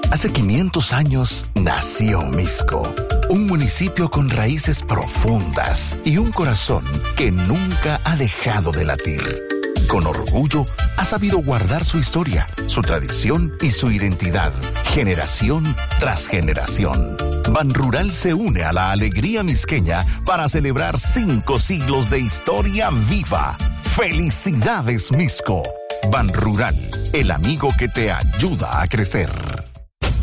Hace 500 años nació Mixco, un municipio con raíces profundas y un corazón que nunca ha dejado de latir. Con orgullo, ha sabido guardar su historia, su tradición y su identidad, generación tras generación. Banrural se une a la alegría misqueña para celebrar 5 siglos de historia viva. ¡Felicidades, Mixco! Banrural, el amigo que te ayuda a crecer.